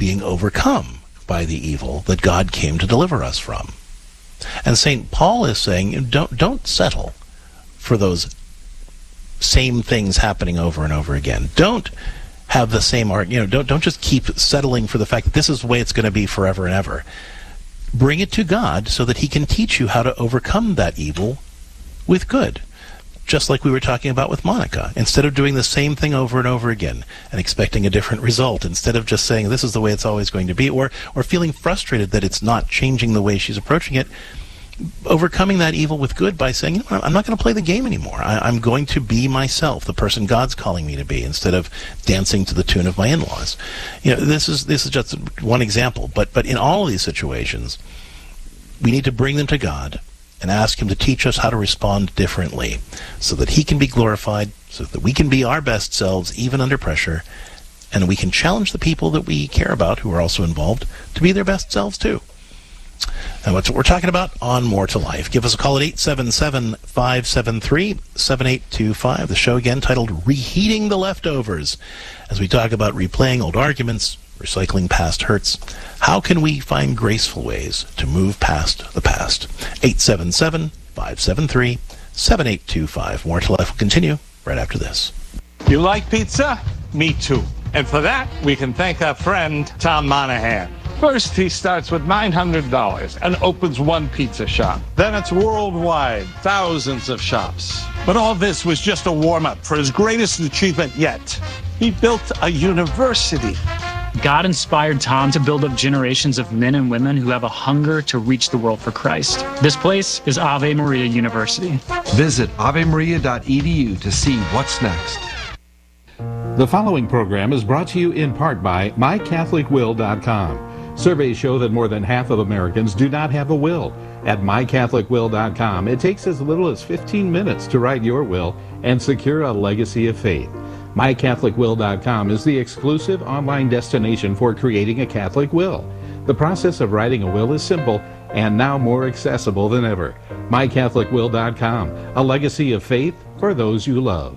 being overcome by the evil that God came to deliver us from. And St. Paul is saying, don't settle for those same things happening over and over again. Don't have the same don't just keep settling for the fact that this is the way it's going to be forever and ever. Bring it to God so that he can teach you how to overcome that evil with good. Just like we were talking about with Monica. Instead of doing the same thing over and over again and expecting a different result, instead of just saying this is the way it's always going to be, or feeling frustrated that it's not changing the way she's approaching it, overcoming that evil with good by saying, I'm not going to play the game anymore. I'm going to be myself, the person God's calling me to be, instead of dancing to the tune of my in-laws. This is just one example, but in all of these situations, we need to bring them to God and ask him to teach us how to respond differently so that he can be glorified, so that we can be our best selves even under pressure, and we can challenge the people that we care about who are also involved to be their best selves too. And that's what we're talking about on More to Life. Give us a call at 877-573-7825. The show again titled Reheating the Leftovers, as we talk about replaying old arguments, recycling past hurts. How can we find graceful ways to move past the past? 877-573-7825. More to Life will continue right after this. You like pizza? Me too. And for that, we can thank our friend Tom Monahan. First, he starts with $900 and opens one pizza shop. Then it's worldwide, thousands of shops. But all this was just a warm-up for his greatest achievement yet. He built a university. God inspired Tom to build up generations of men and women who have a hunger to reach the world for Christ. This place is Ave Maria University. Visit avemaria.edu to see what's next. The following program is brought to you in part by MyCatholicWill.com. Surveys show that more than half of Americans do not have a will. At MyCatholicWill.com, it takes as little as 15 minutes to write your will and secure a legacy of faith. MyCatholicWill.com is the exclusive online destination for creating a Catholic will. The process of writing a will is simple and now more accessible than ever. MyCatholicWill.com, a legacy of faith for those you love.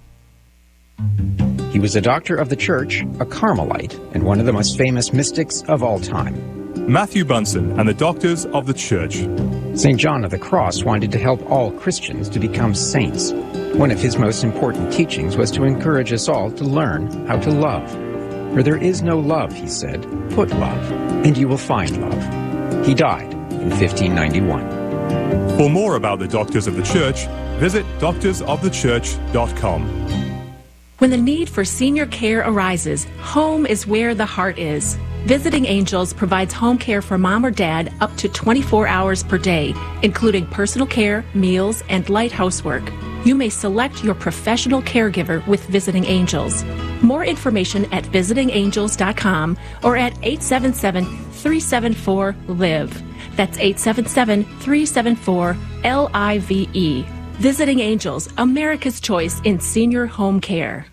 He was a doctor of the church, a Carmelite, and one of the most famous mystics of all time. Matthew Bunson and the Doctors of the Church. St. John of the Cross wanted to help all Christians to become saints. One of his most important teachings was to encourage us all to learn how to love. Where there is no love, he said, put love, and you will find love. He died in 1591. For more about the Doctors of the Church, visit doctorsofthechurch.com. When the need for senior care arises, home is where the heart is. Visiting Angels provides home care for mom or dad up to 24 hours per day, including personal care, meals, and light housework. You may select your professional caregiver with Visiting Angels. More information at visitingangels.com or at 877-374-LIVE. That's 877-374-LIVE. Visiting Angels, America's choice in senior home care.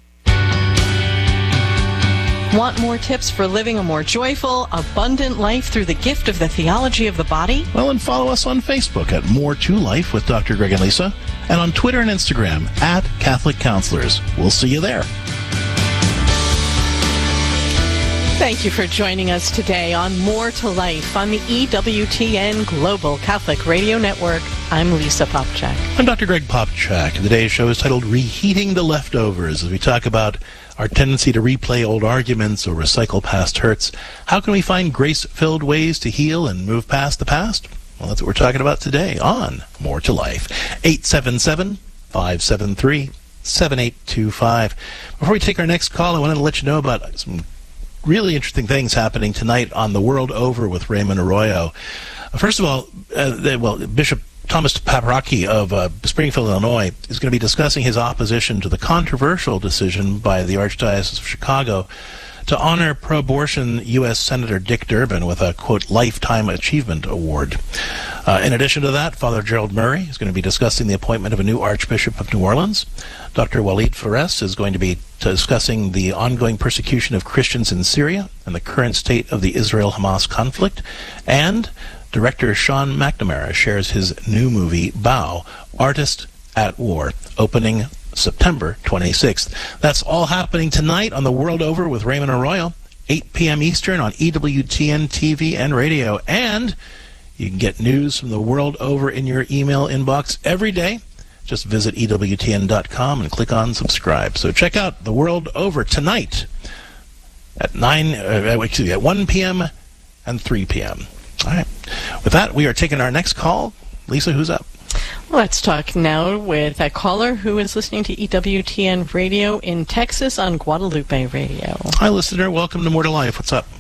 Want more tips for living a more joyful, abundant life through the gift of the theology of the body? Well, and follow us on Facebook at More to Life with Dr. Greg and Lisa, and on Twitter and Instagram at Catholic Counselors. We'll see you there. Thank you for joining us today on More to Life on the EWTN Global Catholic Radio Network. I'm Lisa Popchak. I'm Dr. Greg Popchak. Today's show is titled Reheating the Leftovers, as we talk about our tendency to replay old arguments or recycle past hurts. How can we find grace-filled ways to heal and move past the past? Well, that's what we're talking about today on More to Life. 877-573-7825. Before we take our next call, I wanted to let you know about some really interesting things happening tonight on The World Over with Raymond Arroyo. First of all, Bishop Thomas Paprocki of Springfield, Illinois, is going to be discussing his opposition to the controversial decision by the Archdiocese of Chicago to honor pro-abortion U.S. Senator Dick Durbin with a, quote, Lifetime Achievement Award. In addition to that, Father Gerald Murray is going to be discussing the appointment of a new Archbishop of New Orleans. Dr. Walid Fares is going to be discussing the ongoing persecution of Christians in Syria and the current state of the Israel-Hamas conflict. And director Sean McNamara shares his new movie, Bow, Artist at War, opening September 26th. That's all happening tonight on The World Over with Raymond Arroyo. 8 p.m. Eastern on EWTN TV and radio. And you can get news from the world over in your email inbox every day. Just visit EWTN.com and click on subscribe. So check out the world over tonight at 1 p.m. and 3 p.m. All right. With that, we are taking our next call. Lisa, who's up? Let's talk now with a caller who is listening to EWTN Radio in Texas on Guadalupe Radio. Hi, listener. Welcome to More to Life. What's up?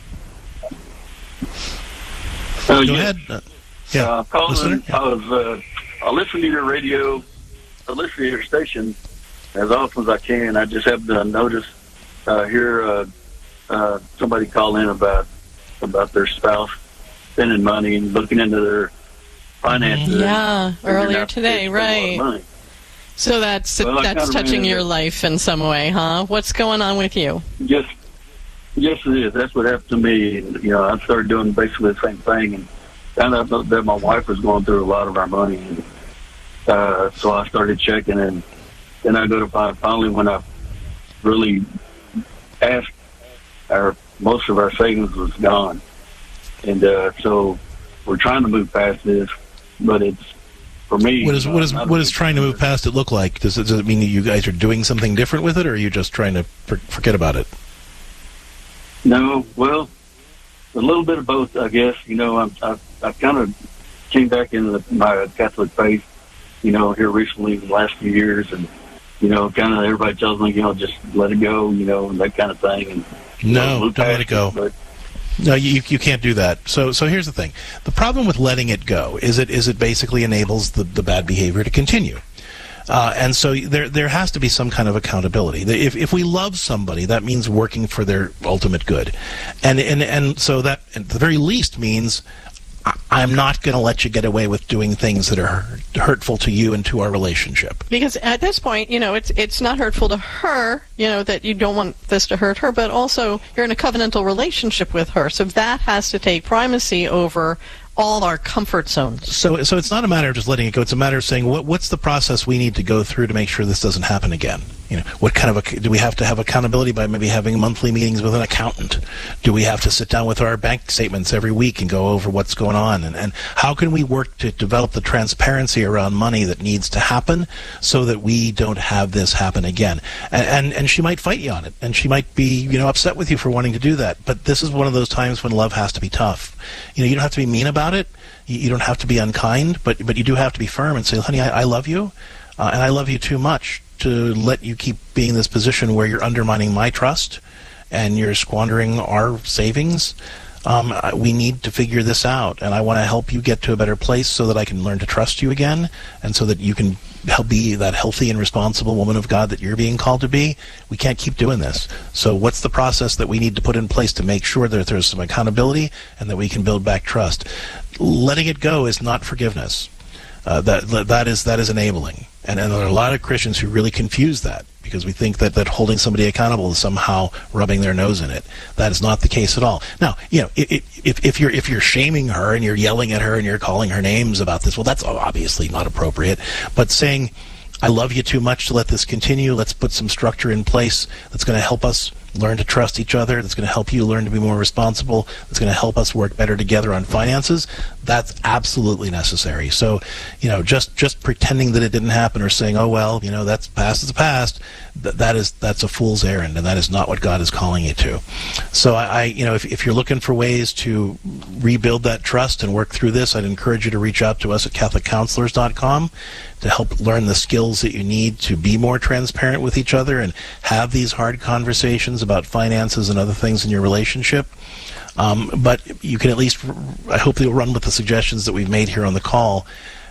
Go ahead. Calling. Yeah. I listen to your radio. I listen to your station as often as I can. I just have to notice, hear somebody call in about their spouse spending money and looking into their finances. Yeah, earlier today, right. So that's touching your life in some way, huh? What's going on with you? Yes, it is. That's what happened to me. And, I started doing basically the same thing and found out that my wife was going through a lot of our money. And, so I started checking, and then I go to finally when I really asked, most of our savings was gone. And so we're trying to move past this, but it's, for me... What does trying to move past it look like? Does it mean that you guys are doing something different with it, or are you just trying to forget about it? No, well, a little bit of both, I guess. I kind of came back into my Catholic faith, here recently in the last few years, and, kind of everybody tells me, just let it go, and that kind of thing. And no, don't let it go. But, no, you can't do that. So here's the thing. The problem with letting it go is it basically enables the bad behavior to continue. And so there has to be some kind of accountability. If we love somebody, that means working for their ultimate good. And so that at the very least means I'm not going to let you get away with doing things that are hurtful to you and to our relationship. Because at this point, it's not hurtful to her, that you don't want this to hurt her, but also you're in a covenantal relationship with her. So that has to take primacy over all our comfort zones. So it's not a matter of just letting it go. It's a matter of saying, what's the process we need to go through to make sure this doesn't happen again? What kind of do we have to have accountability by maybe having monthly meetings with an accountant? Do we have to sit down with our bank statements every week and go over what's going on? And how can we work to develop the transparency around money that needs to happen so that we don't have this happen again? And she might fight you on it, and she might be upset with you for wanting to do that. But this is one of those times when love has to be tough. You don't have to be mean about it. You don't have to be unkind, but you do have to be firm and say, honey, I love you, and I love you too much to let you keep being in this position where you're undermining my trust and you're squandering our savings. We need to figure this out, and I want to help you get to a better place so that I can learn to trust you again, and so that you can help be that healthy and responsible woman of God that you're being called to be. We can't keep doing this. So what's the process that we need to put in place to make sure that there's some accountability and that we can build back trust? Letting it go is not forgiveness. That is enabling. And there are a lot of Christians who really confuse that, because we think that holding somebody accountable is somehow rubbing their nose in it. That is not the case at all. Now, if you're shaming her and you're yelling at her and you're calling her names about this, well, that's obviously not appropriate. But saying, I love you too much to let this continue, let's put some structure in place that's going to help us learn to trust each other, that's going to help you learn to be more responsible, that's going to help us work better together on finances, that's absolutely necessary. So, just pretending that it didn't happen or saying, oh, well, that's past is past, that's a fool's errand, and that is not what God is calling you to. So if you're looking for ways to rebuild that trust and work through this, I'd encourage you to reach out to us at CatholicCounselors.com to help learn the skills that you need to be more transparent with each other and have these hard conversations about finances and other things in your relationship. But you can at least, I hope you'll run with the suggestions that we've made here on the call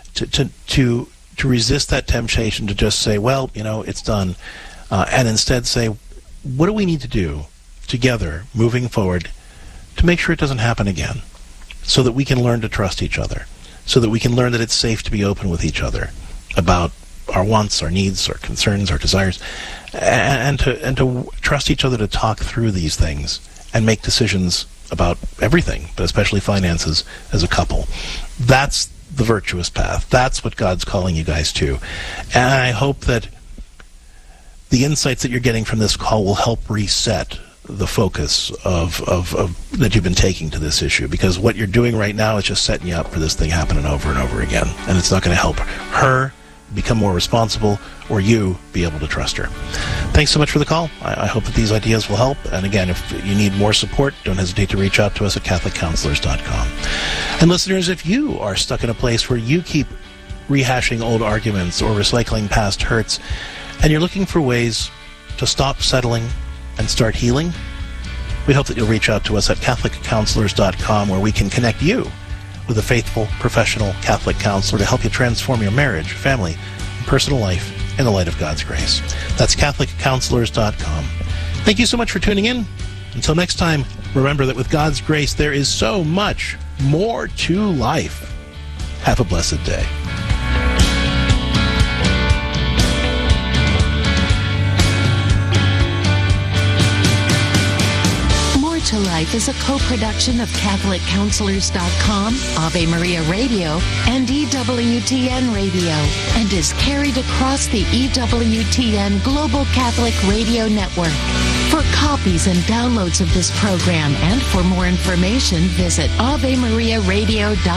to resist that temptation to just say, well, it's done, and instead say, what do we need to do together moving forward to make sure it doesn't happen again, so that we can learn to trust each other, so that we can learn that it's safe to be open with each other about our wants, our needs, our concerns, our desires, and to trust each other to talk through these things and make decisions about everything, but especially finances as a couple. That's the virtuous path. That's what God's calling you guys to. And I hope that the insights that you're getting from this call will help reset the focus of that you've been taking to this issue, because what you're doing right now is just setting you up for this thing happening over and over again, and it's not going to help her become more responsible or you be able to trust her. Thanks so much for the call. I hope that these ideas will help. And again, if you need more support, don't hesitate to reach out to us at CatholicCounselors.com. And listeners, if you are stuck in a place where you keep rehashing old arguments or recycling past hurts, and you're looking for ways to stop settling and start healing, we hope that you'll reach out to us at CatholicCounselors.com, where we can connect you with a faithful, professional Catholic counselor to help you transform your marriage, family, and personal life in the light of God's grace. That's CatholicCounselors.com. Thank you so much for tuning in. Until next time, remember that with God's grace, there is so much more to life. Have a blessed day. to Life is a co-production of CatholicCounselors.com, Ave Maria Radio, and EWTN Radio, and is carried across the EWTN Global Catholic Radio Network. For copies and downloads of this program and for more information, visit AveMariaRadio.com.